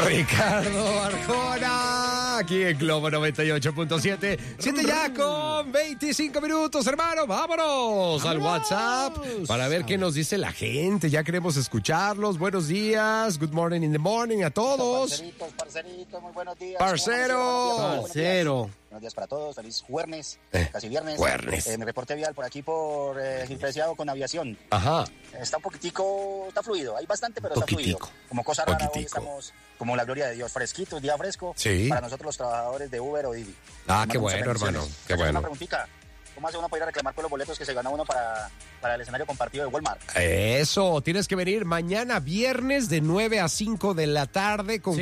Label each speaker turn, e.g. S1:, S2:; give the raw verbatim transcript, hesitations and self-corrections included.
S1: Ricardo Arjona, aquí en Globo noventa y ocho punto siete. Siete ya con veinticinco minutos, hermano. Vámonos, Vámonos al WhatsApp para ver qué nos dice la gente. Ya queremos escucharlos. Buenos días. Good morning in the morning a todos.
S2: Parceritos, parceritos, muy buenos días.
S1: Parcero.
S2: Parcero. Buenos días para todos, feliz jueves, eh, casi viernes.
S1: Jueves.
S2: Eh, mi reporte vial por aquí por eh, Gilpreciado con aviación.
S1: Ajá.
S2: Está un poquitico, está fluido, hay bastante, pero está fluido. Como cosa rara,
S1: Poquitico.
S2: hoy estamos como la gloria de Dios, fresquitos, día fresco.
S1: Sí.
S2: Para nosotros los trabajadores de Uber o Didi.
S1: Ah, qué bueno, hermano, qué bueno.
S2: Una preguntita, ¿cómo hace uno para ir a reclamar por los boletos que se gana uno para, para el escenario compartido de Walmart?
S1: Eso, tienes que venir mañana viernes de nueve a cinco de la tarde con
S3: Sí.